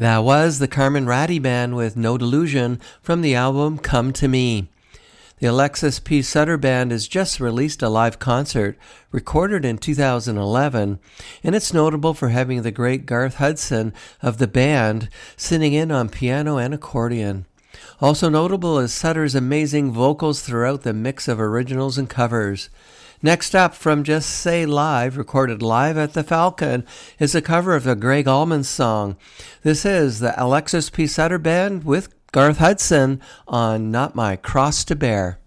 That was the Carmen Ratty Band with No Delusion from the album Come to Me. The Alexis P. Sutter Band has just released a live concert recorded in 2011, and it's notable for having the great Garth Hudson of the band sitting in on piano and accordion. Also notable is Sutter's amazing vocals throughout the mix of originals and covers. Next up, from Just Say Live, recorded live at the Falcon, is a cover of a Gregg Allman song. This is the Alexis P. Sutter Band with Garth Hudson on Not My Cross to Bear.